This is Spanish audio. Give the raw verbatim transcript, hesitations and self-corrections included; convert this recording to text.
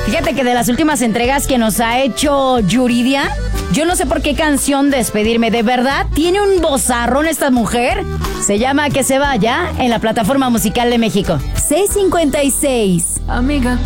Fíjate que de las últimas entregas que nos ha hecho Yuridia, yo no sé por qué canción despedirme. De verdad, tiene un vozarrón esta mujer. Se llama Que se vaya en la plataforma musical de México. seiscientos cincuenta y seis. Amiga,